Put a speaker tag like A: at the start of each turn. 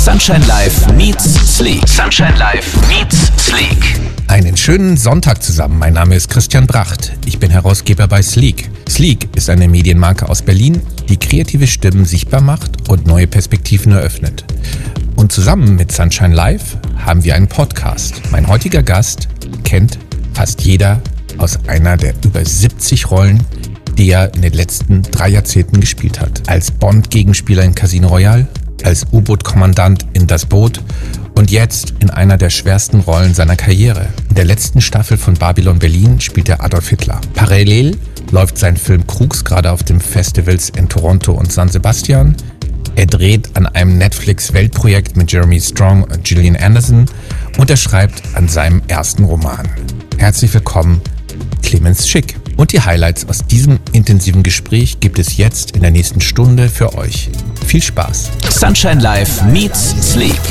A: Sunshine Live meets Sleek. Sunshine Live meets Sleek.
B: Einen schönen Sonntag zusammen. Mein Name ist Christian Bracht. Ich bin Herausgeber bei Sleek. Sleek ist eine Medienmarke aus Berlin, die kreative Stimmen sichtbar macht und neue Perspektiven eröffnet. Und zusammen mit Sunshine Live haben wir einen Podcast. Mein heutiger Gast kennt fast jeder aus einer der über 70 Rollen, die er in den letzten 3 Jahrzehnten gespielt hat. Als Bond-Gegenspieler in Casino Royale, als U-Boot-Kommandant in Das Boot und jetzt in einer der schwersten Rollen seiner Karriere. In der letzten Staffel von Babylon Berlin spielt er Adolf Hitler. Parallel läuft sein Film Crooks gerade auf den Festivals in Toronto und San Sebastian. Er dreht an einem Netflix-Weltprojekt mit Jeremy Strong und Gillian Anderson und er schreibt an seinem ersten Roman. Herzlich willkommen, Clemens Schick. Und die Highlights aus diesem intensiven Gespräch gibt es jetzt in der nächsten Stunde für euch. Viel Spaß.
A: Sunshine Live meets Sleek.